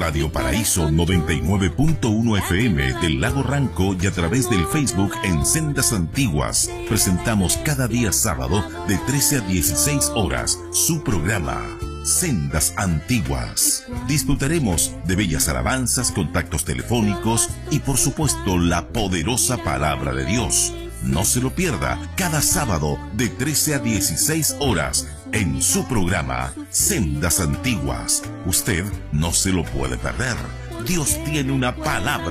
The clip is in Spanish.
Radio Paraíso 99.1 FM del Lago Ranco y a través del Facebook en Sendas Antiguas. Presentamos cada día sábado de 13 a 16 horas su programa Sendas Antiguas. Disfrutaremos de bellas alabanzas, contactos telefónicos y por supuesto la poderosa palabra de Dios. No se lo pierda cada sábado de 13 a 16 horas en su programa Sendas Antiguas. Usted no se lo puede perder. Dios tiene una palabra